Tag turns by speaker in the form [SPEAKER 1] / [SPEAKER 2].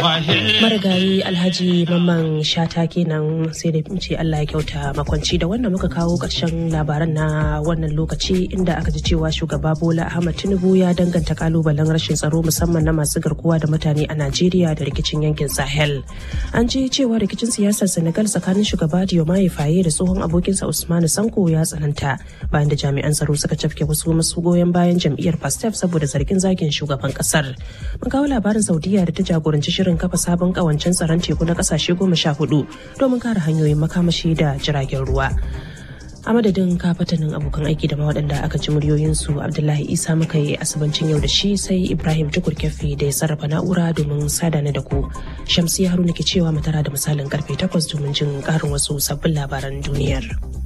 [SPEAKER 1] Marigayi Alhaji Mamman Shata kenan, sai da ce Allah ya kyauta makwanci. Da wannan muka kawo ƙarshen labaran na wannan lokaci, inda aka ji cewa shugaba Bola Ahmed Tinubu ya danganta kalubalen rashin tsaro musamman na masu garkuwa da mutane a Najeriya da rikicin yankin Sahel. An ji cewa rikicin siyasar Senegal tsakanin shugaba Diomaye Faye da tsohon abokinsa Ousmane Sanko ya tsananta bayan da jami'an tsaro suka cafke wasu masu goyon bayan jam'iyyar PASTEF saboda zargin zagin shugaban kasar. Mun kawo labarin Saudiya da ta jagoranci shirin kafa sabon kawancen tsaron teku na kasashe 14 domin kare hanyoyin makamashi da jiragen ruwa. A madadin kafatanin abokan aiki da waɗanda aka ji muryoyinsu, Abdullahi Isa muka yi asibancin yau da shi, sai Ibrahim Tukur Kefi da ya sarrafa na'ura domin sada ni da ku. Shamsiya Haruna ke cewa mu tara da misalin karfe 8 domin jin ƙarin wasu sabbin labaran duniyar.